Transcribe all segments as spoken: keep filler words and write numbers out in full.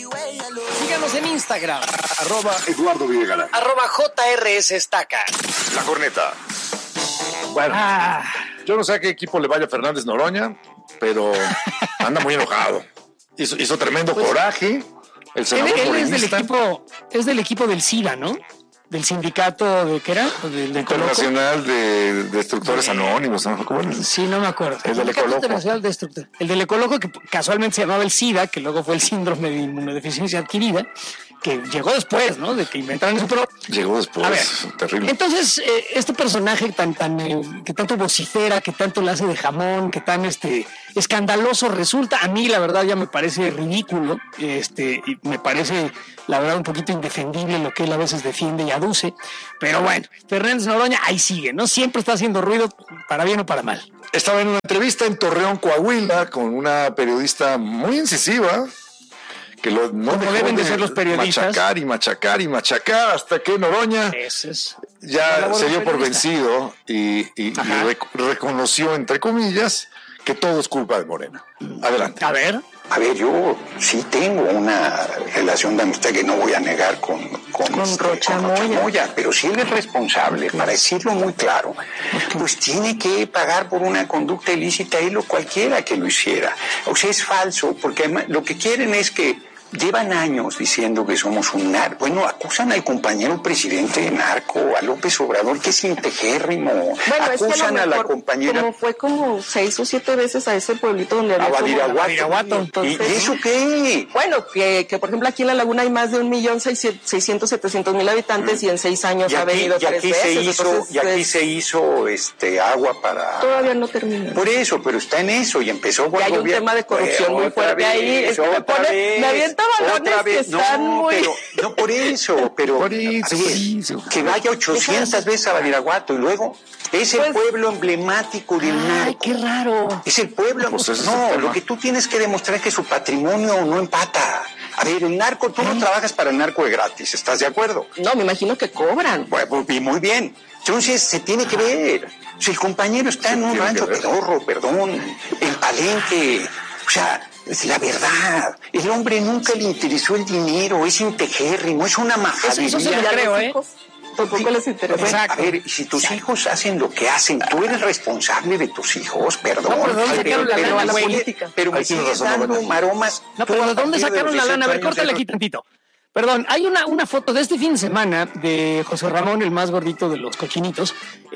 Síganos en Instagram. Arroba Eduardo Videgaray. Arroba J R S Estaca. La Corneta. Bueno, Ah. yo no sé a qué equipo le vaya Fernández Noroña, pero anda muy enojado. Hizo, hizo tremendo Pues, coraje. El senador Él, él es del morenista equipo, es del equipo del SIDA, ¿no? Del sindicato de ¿qué era? Del de Coloco. internacional de Destructores Anónimos, ¿no? ¿Cómo es? Sí, no me acuerdo. El del Sindicato Ecoloco. Internacional de Destructores. El del Ecoloco, que casualmente se llamaba el SIDA, que luego fue el síndrome de inmunodeficiencia adquirida, que llegó después, ¿no? De que inventaron eso, pero Llegó después. a ver, Terrible. entonces, eh, este personaje tan, tan, eh, que tanto vocifera, que tanto le hace de jamón, que tan este escandaloso resulta, a mí la verdad ya me parece ridículo, este, y me parece la verdad un poquito indefendible lo que él a veces defiende y aduce, pero bueno, Fernández Noroña ahí sigue, ¿no? Siempre está haciendo ruido, para bien o para mal. Estaba en una entrevista en Torreón, Coahuila, con una periodista muy incisiva, que lo, no Como dejó deben de ser los periodistas. machacar y machacar y machacar hasta que Noroña Ese es. ya la labor se del dio por periodista. vencido y, y- y Ajá. rec- reconoció, entre comillas, que todo es culpa de Morena. Adelante. A ver, A ver, yo sí tengo una relación de amistad que no voy a negar con, con, Con este, Rocha Moya. Moya, pero si él es responsable, para decirlo muy claro, pues tiene que pagar por una conducta ilícita él o cualquiera que lo hiciera. O sea, es falso, porque además lo que quieren es que llevan años diciendo que somos un narco. Bueno, acusan al compañero presidente de narco, a López Obrador, que es integérrimo. Bueno, es que acusan a, a, lo la mejor, compañera como fue como seis o siete veces a ese pueblito donde a había como- Badiraguato. Badiraguato. ¿Y, Entonces, ¿Y eso qué? Bueno, que, que por ejemplo aquí en La Laguna hay más de un millón seiscientos, setecientos mil habitantes y en seis años Y ha aquí, venido y tres aquí veces. se hizo, entonces, y aquí pues, se hizo este agua para. todavía no termina. Por eso, pero está en eso y empezó con Y hay el un gobierno. tema de corrupción muy Otra fuerte vez, ahí, es que me otra pone- vez, me avienta balones otra que vez. están no, muy- pero no por eso, pero Por eso, a ver, por eso. que vaya ochocientas veces a Badiraguato y luego es el Pues- pueblo emblemático del ay, narco. qué raro. Es el pueblo. Pues ese es el no, tema. lo que tú tienes que demostrar es que su patrimonio no empata. A ver, el narco, tú no trabajas para el narco de gratis, ¿estás de acuerdo? No, me imagino que cobran. Bueno, pues, y muy bien. Entonces se tiene que ver. Si el compañero está en un tiene rancho que ver. pedorro, perdón, en Palenque, o sea, es la verdad. El hombre nunca le interesó el dinero, es integérrimo, es una majadería. Eso se lo Y a creo, los ¿eh? hijos tampoco les interesa. Bueno, Exacto. a ver, si tus hijos hacen lo que hacen, tú eres responsable de tus hijos, perdón. No, pero ¿de dónde Ay, sacaron la pero lana, me güey? sigue- Pero me Ahí tienes sigues razón, dando Lorena. maromas. No, Tú pero a ¿de dónde partir de sacaron los la lana? A ver, dieciocho córtale años aquí tantito. Perdón, hay una, una foto de este fin de semana de José Ramón, el más gordito de los cochinitos,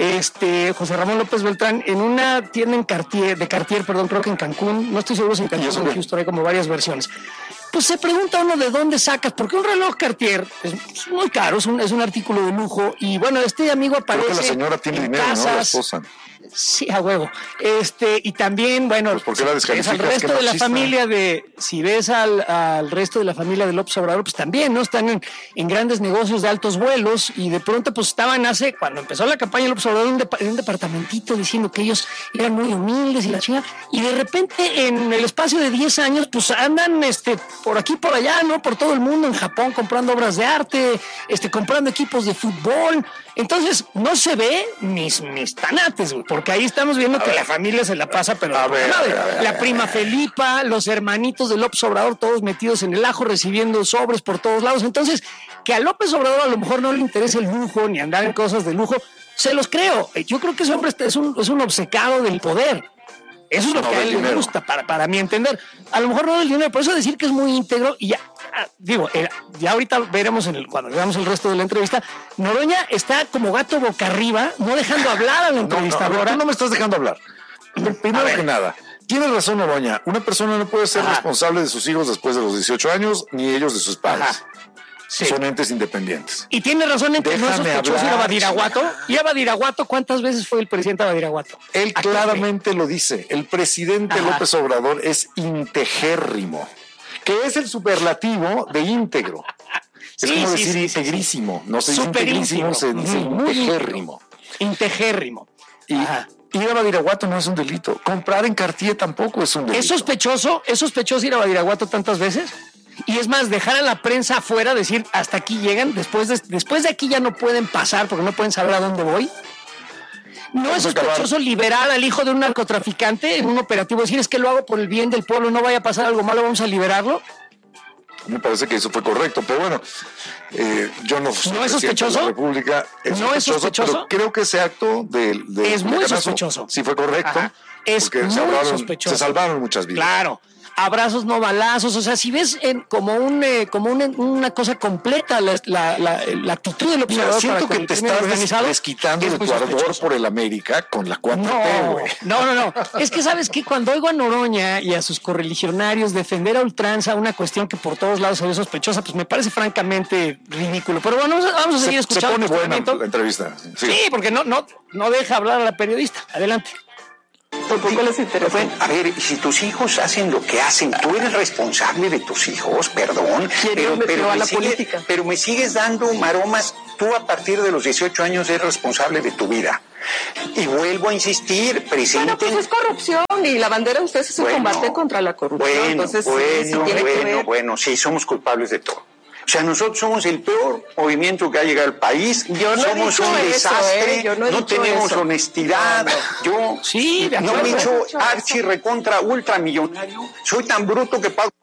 este José Ramón López Beltrán, en una tienda en Cartier, de Cartier, perdón, creo que en Cancún, no estoy seguro si en Cancún o en Houston, hay como varias versiones. Pues se pregunta uno de dónde sacas, porque un reloj Cartier es muy caro, es un, es un artículo de lujo, y bueno, este amigo aparece Creo que la señora tiene en dinero, ¿no? La casas. esposa. Sí, a huevo. Este, y también, bueno, Pues, ¿por qué la si ves al descalificas? resto Qué de la machista. familia de, si ves al, al resto de la familia de López Obrador, pues también, ¿no? Están en, en grandes negocios de altos vuelos y de pronto, pues estaban hace, cuando empezó la campaña de López Obrador, en un, depa- en un departamentito diciendo que ellos eran muy humildes y la chingada. Y de repente, en el espacio de diez años, pues andan, este, por aquí, por allá, ¿no? Por todo el mundo, en Japón, comprando obras de arte, este, comprando equipos de fútbol. Entonces, no se ve mis, mis tanates, güey, porque ahí estamos viendo que la familia se la pasa, pero A ver, madre. a ver, a ver, la a ver. prima Felipa, los hermanitos de López Obrador, todos metidos en el ajo, recibiendo sobres por todos lados. Entonces, que a López Obrador a lo mejor no le interesa el lujo ni andar en cosas de lujo, se los creo. Yo creo que ese hombre es un, es un obcecado del poder. Eso es lo No, que a del él le dinero. gusta, para, para mi entender. A lo mejor no del dinero, por eso decir que es muy íntegro y ya, ah, digo, eh, ya ahorita veremos en el, cuando veamos el resto de la entrevista, Noroña está como gato boca arriba, no dejando hablar a la No, no, entrevistadora. tú no me estás dejando hablar. Primero que nada, tienes razón, Noroña. Una persona no puede ser Ajá. responsable de sus hijos después de los dieciocho años, ni ellos de sus padres. Ajá. Sí. Son entes independientes. Y tiene razón en que no es Déjame sospechoso ir a hablar, Badiraguato. ¿Y a Badiraguato cuántas veces fue el presidente a Badiraguato? Él Aquí, claramente lo dice. El presidente Ajá. López Obrador es integérrimo, que es el superlativo de íntegro. Es Sí, como sí, decir sí, sí, integrísimo. No se dice Superíntegro. integrísimo, se dice Ujú, muy integérrimo. Integérrimo. Y Ajá. ir a Badiraguato no es un delito. Comprar en Cartier tampoco es un delito. ¿Es sospechoso? ¿Es sospechoso ir a Badiraguato tantas veces? Y es más, dejar a la prensa afuera, decir hasta aquí llegan, después de, después de aquí ya no pueden pasar porque no pueden saber a dónde voy. ¿No Vamos es a acabar. sospechoso liberar al hijo de un narcotraficante en un operativo? Decir, es que lo hago por el bien del pueblo, no vaya a pasar algo malo, vamos a liberarlo. Me parece que eso fue correcto, pero bueno, eh, yo no soy ¿No es presidente sospechoso? de la República. Es ¿No es sospechoso? Pero creo que ese acto de, de Es muy Canazo sospechoso. sí fue correcto. Ajá. Es porque muy se salvaron, sospechoso. se salvaron muchas vidas. Claro. Abrazos, no balazos. O sea, si ves en, como, un, eh, como una, una cosa completa la, la, la, la actitud del Mira, observador. siento para con que el te crimen estás des- organizado, desquitando es de muy tu ardor sospechoso. por el América con la cuatro T, No, güey. no, no, no. Es que sabes que cuando oigo a Noroña y a sus correligionarios defender a ultranza una cuestión que por todos lados se ve sospechosa, pues me parece francamente ridículo. Pero bueno, vamos a, vamos a seguir Se, se escuchando. pone el buena cuestionamiento. la entrevista. Sí. Sí, porque no, no, no deja hablar a la periodista. Adelante. Tampoco les interesa. Bueno, a ver, si tus hijos hacen lo que hacen, tú eres responsable de tus hijos, perdón, ¿Quién pero, los metió pero, a me la sigue- política? pero me sigues dando maromas. Tú a partir de los dieciocho años eres responsable de tu vida. Y vuelvo a insistir, Bueno, presenten... pues es corrupción y la bandera de ustedes es el Bueno, combate contra la corrupción. Bueno, Entonces, sí, bueno, sí tiene que bueno, ver. bueno, sí, somos culpables de todo. O sea, nosotros somos el peor movimiento que ha llegado al país. Yo no he somos dicho un eso, desastre. ¿eh? Yo no he dicho tenemos eso. honestidad. Yo Sí, de no acuerdo. me he No he hecho dicho archi eso. recontra ultramillonario. Soy tan bruto que pago.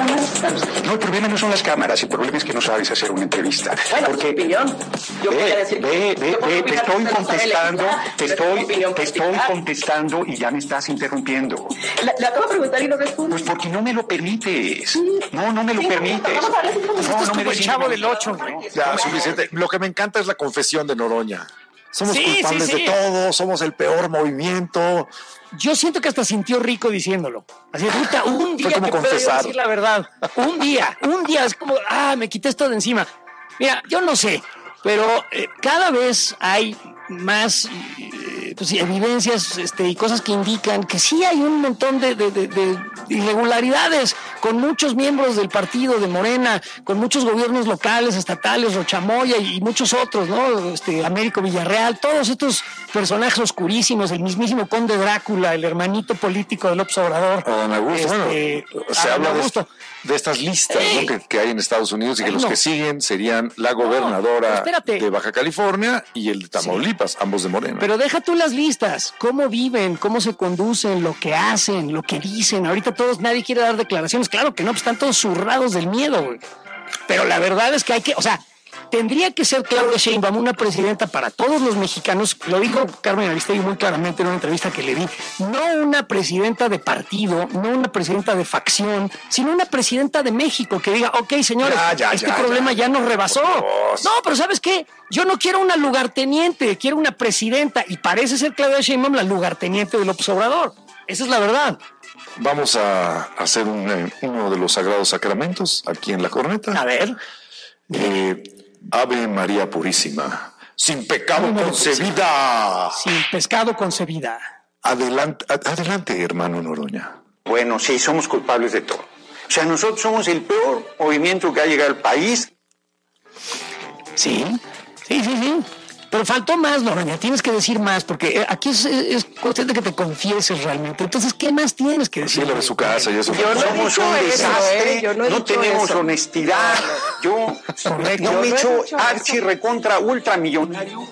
No, el problema no son las cámaras, el problema es que no sabes hacer una entrevista. Bueno, Porque su opinión. Yo ve, voy a decir. ve, ve, yo puedo ve, te opinar que estoy usted no sabe contestando, legislar, te pero tengo estoy, opinión te estoy particular. contestando y ya me estás interrumpiendo. Le, le acabo de preguntar y no responde. Pues porque no me lo permites. No, no me lo Sí, permites. vamos a darle cinco minutos. No, no Este me es como el des Chavo cinco del Ocho, güey. Ya, suficiente. Lo que me encanta es la confesión de Noroña. Somos Sí, culpables sí, sí. de todo, somos el peor movimiento. Yo siento que hasta sintió rico diciéndolo. Así, puta, un día como que puedo yo confesar. decir la verdad. Un día, un día. Es como, ah, me quité esto de encima. Mira, yo no sé, pero eh, cada vez hay más eh, pues, sí, evidencias este, y cosas que indican que sí hay un montón de, de, de, de irregularidades con muchos miembros del partido de Morena, con muchos gobiernos locales, estatales, Rochamoya y, y muchos otros, ¿no? Este, Américo Villarreal, todos estos personajes oscurísimos, el mismísimo Conde Drácula, el hermanito político de López Obrador. Adán Augusto, Este, bueno, se Adán habla de, Augusto. de estas listas, Ey. ¿no? que, que hay en Estados Unidos y que los Bueno. que siguen serían la gobernadora espérate. de Baja California y el de Tamaulipas, ambos de Morena. Pero deja tú las listas, cómo viven, cómo se conducen, lo que hacen, lo que dicen. Ahorita todos, nadie quiere dar declaraciones, claro que no, pues están todos zurrados del miedo, güey. Pero la verdad es que hay que, o sea, tendría que ser Claudia Sheinbaum una presidenta para todos los mexicanos, lo dijo Carmen Aristegui muy claramente en una entrevista que le di, no una presidenta de partido, no una presidenta de facción, sino una presidenta de México que diga, ok, señores, Ya, ya, este ya, problema ya. ya, nos rebasó. Por Dios. No, pero ¿sabes qué? Yo no quiero una lugarteniente, quiero una presidenta y parece ser Claudia Sheinbaum la lugarteniente de López Obrador. Esa es la verdad. Vamos a hacer un, eh, uno de los sagrados sacramentos aquí en la corneta. A ver. Eh, Ave María Purísima, sin pecado Ave María concebida. Sin pescado concebida. Adelante, ad- adelante, hermano Noroña. Bueno, sí, somos culpables de todo. O sea, nosotros somos el peor movimiento que ha llegado al país. Sí, sí, sí, sí. Pero faltó más, Noroña, tienes que decir más, porque eh, aquí es, es cuestión de que te confieses realmente. Entonces, ¿qué más tienes que decir? Sí, lo de su casa y eso. Yo no he Somos dicho un eso, desastre, ¿eh? Yo no he no dicho tenemos eso. honestidad. Yo Correcto. no Yo me he no he hecho dicho archi eso. recontra ultramillonario.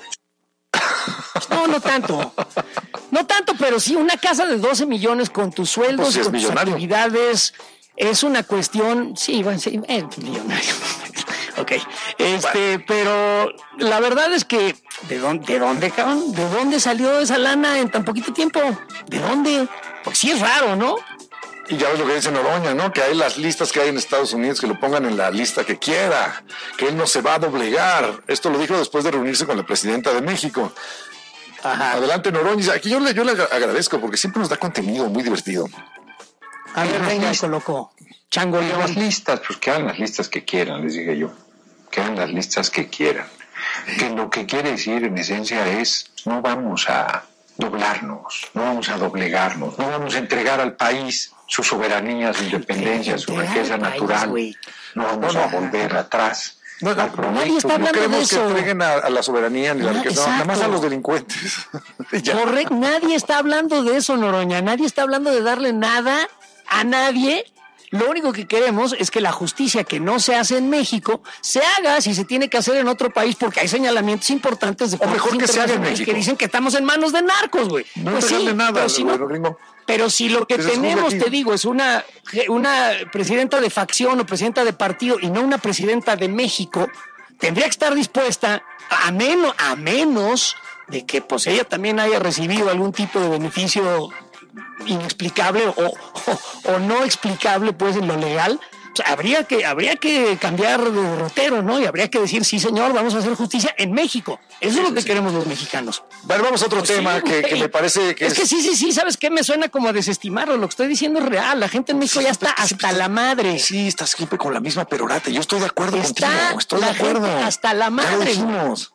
No, no tanto. No tanto, pero sí, una casa de doce millones con tus sueldos, Pues sí es con tus millonario. actividades, es una cuestión, sí, bueno, sí, es millonario. Ok, este, pero la verdad es que, ¿de dónde, de dónde, cabrón? ¿De dónde salió esa lana en tan poquito tiempo? ¿De dónde? Pues sí es raro, ¿no? Y ya ves lo que dice Noroña, ¿no? Que hay las listas que hay en Estados Unidos, que lo pongan en la lista que quiera, que él no se va a doblegar. Esto lo dijo después de reunirse con la presidenta de México. Ajá. Adelante, Noroña. Aquí yo le, yo le agradezco porque siempre nos da contenido muy divertido. A ver, venga, colocó. Chango Las León. listas, pues que hagan las listas que quieran, les dije yo. Que hagan las listas que quieran. Que lo que quiere decir en esencia es, no vamos a doblarnos, no vamos a doblegarnos, no vamos a entregar al país su soberanía, su independencia, su Entregar riqueza al país, natural. güey. No vamos a volver atrás. No, no, Al proyecto. nadie está No hablando queremos de que eso. entreguen a, a la soberanía ni la Ah, riqueza, no, nada más a exacto. los delincuentes. Y ya. Correcto, nadie está hablando de eso, Noroña. Nadie está hablando de darle nada a nadie. Lo único que queremos es que la justicia que no se hace en México se haga si se tiene que hacer en otro país, porque hay señalamientos importantes de O mejor cortes que se haga en internacionales México. que dicen que estamos en manos de narcos, güey. No Pues sí, entregarle nada pero al si no, gobierno gringo. Pero si lo que Entonces, tenemos, aquí. te digo, es una, una presidenta de facción o presidenta de partido y no una presidenta de México, tendría que estar dispuesta a menos, a menos de que pues ella también haya recibido algún tipo de beneficio inexplicable o, o, o no explicable pues en lo legal. O sea, habría que, habría que cambiar de derrotero, ¿no? Y habría que decir, sí, señor, vamos a hacer justicia en México. Eso es lo que queremos los mexicanos. Bueno, vamos a otro Pues tema sí, que, güey. que me parece que es, es... que sí, sí, sí, ¿sabes qué? Me suena como a desestimarlo. Lo que estoy diciendo es real. La gente en México ya está hasta la madre. Sí, estás siempre con la misma perorata. Yo estoy de acuerdo Está contigo. Estoy de la acuerdo. gente hasta la Ya lo madre. dijimos.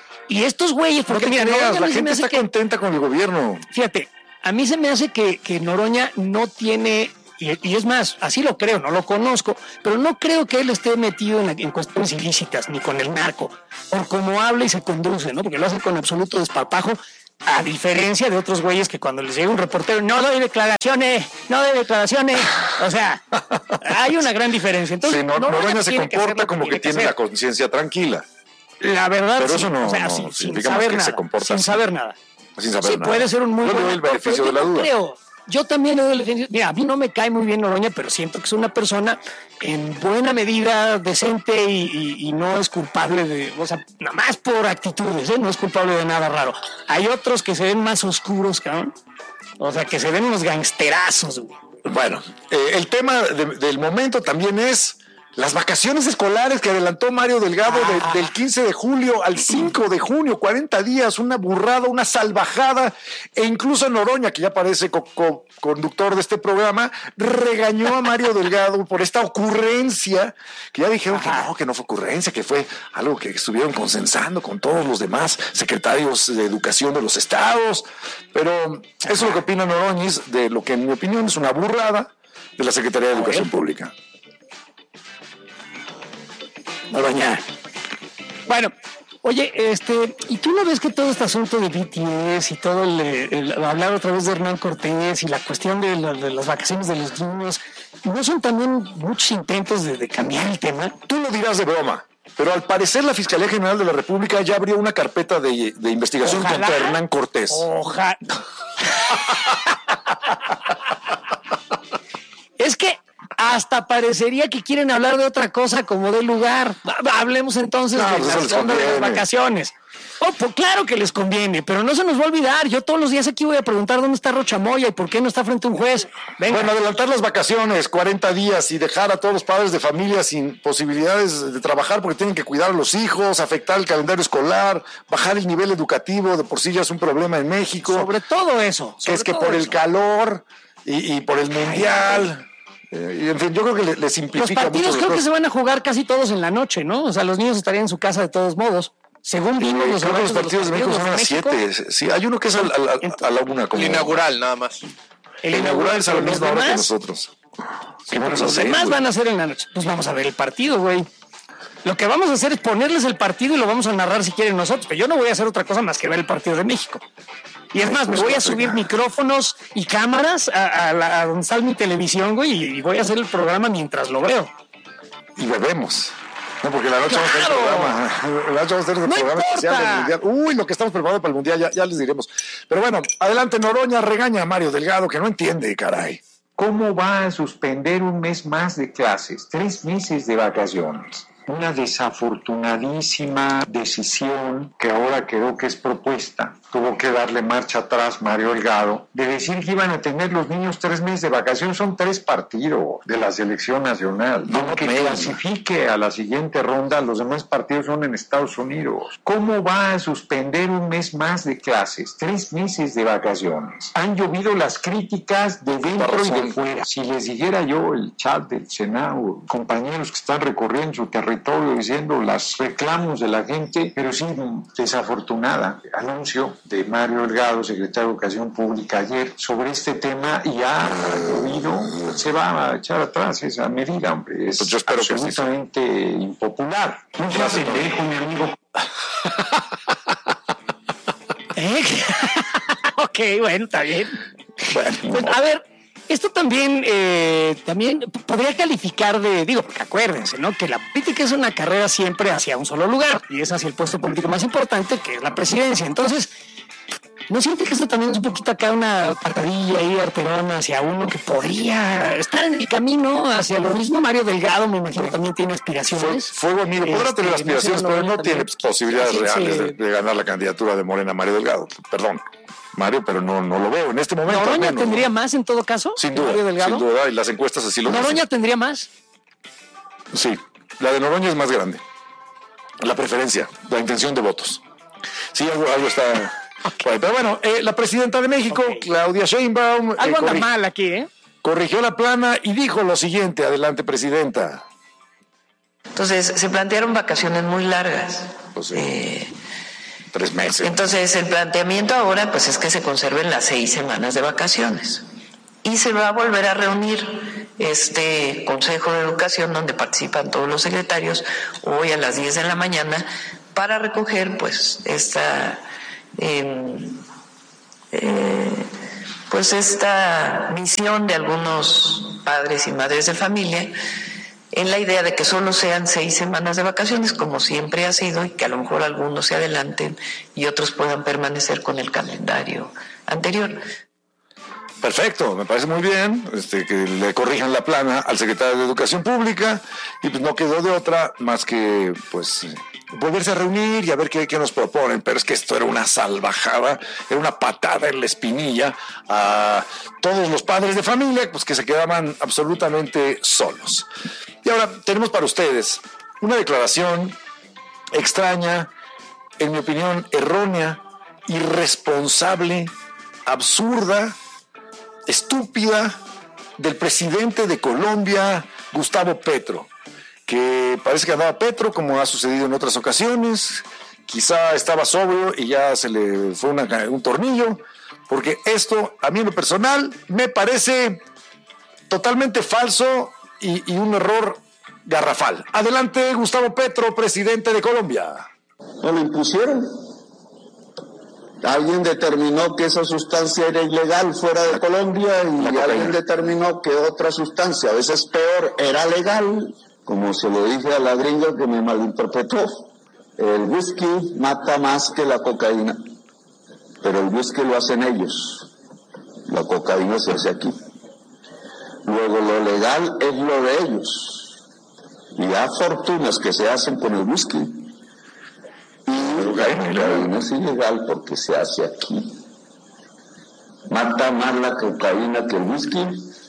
Y estos güeyes, No porque te mira, creas, Noroña a la mí se me gente hace está que- contenta con el gobierno. Fíjate, a mí se me hace que, que Noroña no tiene, y, y es más, así lo creo, no lo conozco, pero no creo que él esté metido en, la- en cuestiones ilícitas, ni con el narco, por cómo habla y se conduce, ¿no? Porque lo hace con absoluto desparpajo, a diferencia de otros güeyes que cuando les llega un reportero, no doy declaraciones, no doy declaraciones, o sea, hay una gran diferencia. Entonces, Sí, no, Noroña se tiene que hacer comporta lo como que tiene hacer. la conciencia tranquila. La verdad, Pero sí, eso no- o sea, no sí, sin significa más saber que nada, se comporta sin así. saber nada. Sin saber Sí, nada. puede ser un muy Yo le buen doy el actor, beneficio pero de la yo no duda. creo. Yo también le doy el beneficio. Mira, a mí no me cae muy bien Noroña, pero siento que es una persona en buena medida decente y, y- y no es culpable de, o sea, nada más por actitudes, ¿eh? No es culpable de nada raro. Hay otros que se ven más oscuros, cabrón. O sea, que se ven unos gangsterazos, güey. Bueno, eh, el tema de- del momento también es las vacaciones escolares que adelantó Mario Delgado de- Ah. del quince de julio al cinco de junio, cuarenta días, una burrada, una salvajada, e incluso Noroña, que ya parece co- co- conductor de este programa, regañó a Mario Delgado por esta ocurrencia, que ya dijeron que no, que no fue ocurrencia, que fue algo que estuvieron consensando con todos los demás secretarios de educación de los estados, pero eso es lo que opina Noroñis de lo que en mi opinión es una burrada de la Secretaría de Educación Pública. Noroña. Bueno, oye, este, ¿y tú no ves que todo este asunto de B T S y todo el, el hablar otra vez de Hernán Cortés y la cuestión de, la- de las vacaciones de los niños, no son también muchos intentos de, de cambiar el tema? Tú lo dirás de broma, pero al parecer la Fiscalía General de la República ya abrió una carpeta de, de investigación Ojalá. contra Hernán Cortés. Ojalá. Es que hasta parecería que quieren hablar de otra cosa como de lugar. Va- Hablemos entonces No, de pues eso las les ondas de las conviene. vacaciones. Oh, pues claro que les conviene, pero no se nos va a olvidar. Yo todos los días aquí voy a preguntar dónde está Rocha Moya y por qué no está frente a un juez. Venga. Bueno, adelantar las vacaciones, cuarenta días, y dejar a todos los padres de familia sin posibilidades de trabajar porque tienen que cuidar a los hijos, afectar el calendario escolar, bajar el nivel educativo, de por sí ya es un problema en México. sobre todo eso. que es sobre que todo por el eso. calor y, y por el mundial. Eh, y en fin, yo creo que le, le Los simplifica partidos mucho. creo las que se cosas. van a jugar casi todos en la noche, ¿no? O sea, los niños estarían en su casa de todos modos. Según Eh, vimos los creo que los horarios de partidos de México son a las siete. Sí, hay uno que es a, a- a la una. Como El inaugural, nada más. el inaugural es a la los misma hora que demás- nosotros. Sí, pero los demás van a hacer en la noche. Pues vamos a ver el partido, güey. Lo que vamos a hacer es ponerles el partido y lo vamos a narrar si quieren nosotros. Pero yo no voy a hacer otra cosa más que ver el partido de México. Y es más, me voy a subir micrófonos y cámaras a, a, la- a donde está mi televisión, güey, y voy a hacer el programa mientras lo veo. Y bebemos. No, porque la noche vamos a tener ¡Claro! programa. La noche vamos a tener el ¡No programa importa! especial del Mundial. Uy, lo que estamos preparando para el Mundial, ya, ya les diremos. Pero bueno, adelante, Noroña regaña a Mario Delgado, que no entiende, caray. ¿Cómo va a suspender un mes más de clases? Tres meses de vacaciones. Una desafortunadísima decisión que ahora quedó que es propuesta. Tuvo que darle marcha atrás Mario Delgado de decir que iban a tener los niños tres meses de vacaciones. Son tres partidos de la selección nacional. No, Aunque no, no. clasifique a la siguiente ronda, los demás partidos son en Estados Unidos. ¿Cómo va a suspender un mes más de clases? Tres meses de vacaciones. Han llovido las críticas de dentro y de fuera. Si les dijera yo el chat del Senado, compañeros que están recorriendo su territorio diciendo los reclamos de la gente, pero sí, desafortunada, anuncio de Mario Delgado, secretario de Educación Pública ayer, sobre este tema, y ha llovido, se va a echar atrás esa medida, hombre, es Pues yo espero que sí. absolutamente impopular. No se hace pendejo, mi amigo. ¿Eh? Ok, bueno, está bien. Bueno, Pues, a ver, esto también, eh, también podría calificar de, digo, porque acuérdense, ¿no? Que la política es una carrera siempre hacia un solo lugar y es hacia el puesto político más importante, que es la presidencia. Entonces, ¿No siente que esto también es un poquito acá una patadilla ahí arterona hacia uno que podría estar en el camino hacia lo mismo? Mario Delgado, me imagino, también tiene aspiraciones. Fuego amigo, podrá Este, tener aspiraciones, no sé, pero no también, tiene posibilidades sí, reales sí. de, de ganar la candidatura de Morena Mario Delgado. Perdón, Mario, pero no, no lo veo en este momento. ¿Noroña al menos, tendría ¿no? más en todo caso? Sin duda, Mario Delgado. sin duda, y las encuestas así lo dicen. ¿Noroña tendría más? Sí, la de Noroña es más grande. La preferencia, la intención de votos. Sí, algo, algo está... Bueno, pero bueno, eh, la presidenta de México, Okay. Claudia Sheinbaum, eh, Algo anda corri- mal aquí, ¿eh? corrigió la plana y dijo lo siguiente. Adelante, presidenta. Entonces, se plantearon vacaciones muy largas. Pues sí. Eh, Tres meses. entonces, el planteamiento ahora pues es que se conserven las seis semanas de vacaciones. Y se va a volver a reunir este Consejo de Educación donde participan todos los secretarios hoy a las diez de la mañana para recoger pues esta eh, eh, pues esta misión de algunos padres y madres de familia en la idea de que solo sean seis semanas de vacaciones como siempre ha sido y que a lo mejor algunos se adelanten y otros puedan permanecer con el calendario anterior. Perfecto, me parece muy bien este, que le corrijan la plana al secretario de Educación Pública y pues no quedó de otra más que pues volverse a reunir y a ver qué, qué nos proponen, pero es que esto era una salvajada, era una patada en la espinilla a todos los padres de familia pues que se quedaban absolutamente solos. Y ahora tenemos para ustedes una declaración extraña, en mi opinión errónea, irresponsable, absurda, estúpida del presidente de Colombia, Gustavo Petro, que parece que andaba Petro, como ha sucedido en otras ocasiones, quizá estaba sobrio y ya se le fue una, un tornillo, porque esto, a mí en lo personal, me parece totalmente falso y, y un error garrafal. Adelante, Gustavo Petro, presidente de Colombia. ¿No lo impusieron? Alguien determinó que esa sustancia era ilegal fuera de Colombia y alguien determinó que otra sustancia, a veces peor, era legal. Como se lo dije a la gringa que me malinterpretó, el whisky mata más que la cocaína, pero el whisky lo hacen ellos, la cocaína se hace aquí. Luego lo legal es lo de ellos y hay fortunas que se hacen con el whisky. Y la cocaína es ilegal porque se hace aquí. ¿Mata más la cocaína que el whisky?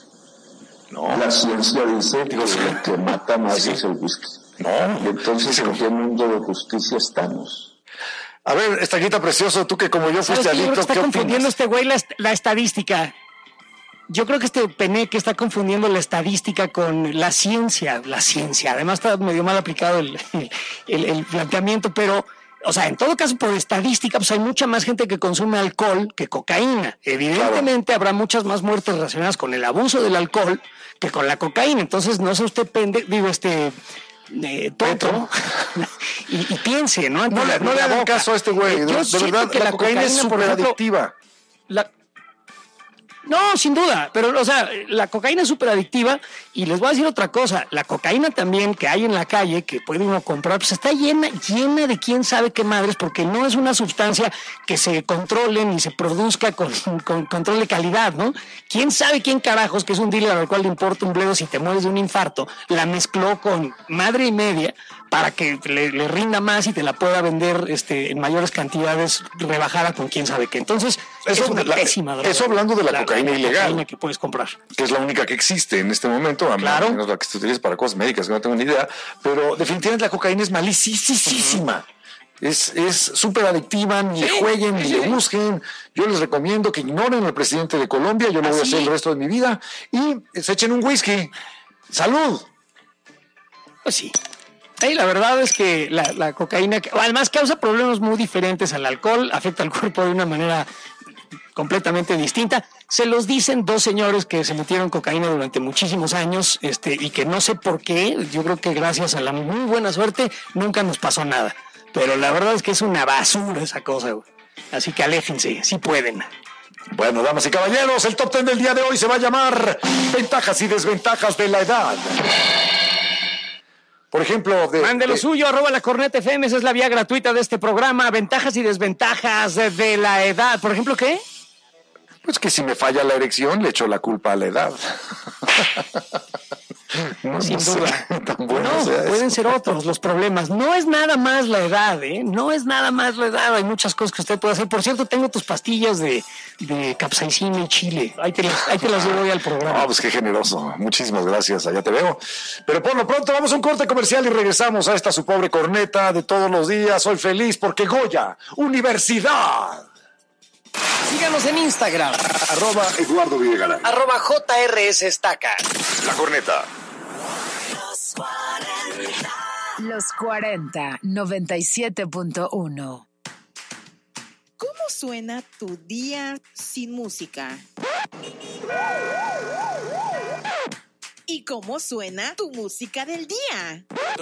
No. La ciencia dice que lo que mata más Sí. es el whisky. No. Y entonces, ¿en qué mundo de justicia estamos? A ver, estaquita precioso, tú que como yo ¿Sabes fuiste qué? Yo creo que adicto, está ¿qué confundiendo opinas? este güey la, est- la estadística. Yo creo que este Peneque está confundiendo la estadística con la ciencia, la ciencia. Además está medio mal aplicado el, el, el planteamiento, pero, o sea, en todo caso, por estadística, pues hay mucha más gente que consume alcohol que cocaína. Evidentemente habrá muchas más muertes relacionadas con el abuso del alcohol que con la cocaína. Entonces, no sea usted pende, digo, este... Eh, tonto y, y piense, ¿no? No le, Ante no la le hagan boca. caso a este güey, Yo de, de siento verdad, que la, cocaína, es por súper ejemplo, adictiva. La... No, sin duda, pero, o sea, la cocaína es súper adictiva y les voy a decir otra cosa, la cocaína también que hay en la calle, que puede uno comprar, pues está llena, llena de quién sabe qué madres, porque no es una sustancia que se controle ni se produzca con, con control de calidad, ¿no? ¿Quién sabe quién carajos, que es un dealer al cual le importa un bledo si te mueres de un infarto, la mezcló con madre y media para que le, le rinda más y te la pueda vender este, en mayores cantidades, rebajada con quién sabe qué. Entonces, Eso es una la- pésima droga. eso hablando de la cocaína ilegal. cocaína que puedes comprar. Que es la única que existe en este momento, a Claro. menos la que se utiliza para cosas médicas, que no tengo ni idea, pero definitivamente la cocaína es malísima. Es es súper adictiva, ni le jueguen, ni le busquen. Yo les recomiendo que ignoren al presidente de Colombia, yo lo voy a ¿Ah, sí? hacer el resto de mi vida, y se echen un whisky. ¡Salud! Pues sí. Sí, la verdad es que la, la cocaína, además causa problemas muy diferentes al alcohol, afecta al cuerpo de una manera completamente distinta. Se los dicen dos señores que se metieron cocaína durante muchísimos años, este, y que no sé por qué, yo creo que gracias a la muy buena suerte nunca nos pasó nada. Pero la verdad es que es una basura esa cosa, güey. Así que aléjense, si pueden. Bueno, damas y caballeros, el top ten del día de hoy se va a llamar Ventajas y desventajas de la edad. Por ejemplo, de... Mande lo de, suyo, arroba la Corneta F M, esa es la vía gratuita de este programa. Ventajas y desventajas de, de la edad. Por ejemplo, ¿qué? Pues que si me falla la erección, le echo la culpa a la edad. No, Sin no duda. sé, tan bueno No, sea pueden eso. ser otros los problemas. No es nada más la edad, ¿eh? No es nada más la edad. Hay muchas cosas que usted puede hacer. Por cierto, tengo tus pastillas de, de capsaicina y chile. Ahí te, las, ahí te las llevo hoy al programa. Ah, pues qué generoso. Muchísimas gracias. Allá te veo. Pero por lo pronto vamos a un corte comercial y regresamos a esta su pobre corneta de todos los días. Soy feliz porque Goya, Universidad. Síganos en Instagram, Arroba Eduardo Videgaray. arroba J R S Estaca. La corneta. Los cuarenta, noventa y siete punto uno. ¿Cómo suena tu día sin música? ¿Y cómo suena tu música del día?